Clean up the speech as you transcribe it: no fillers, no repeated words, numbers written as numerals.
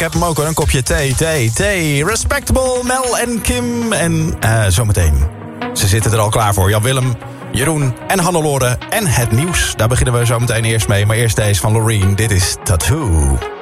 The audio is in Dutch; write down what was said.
heb hem ook hoor, een kopje thee. Respectable, Mel en Kim. En zometeen, ze zitten er al klaar voor. Jan-Willem, Jeroen en Hannelore en het nieuws. Daar beginnen we zo meteen eerst mee. Maar eerst deze van Loreen. Dit is Tattoo.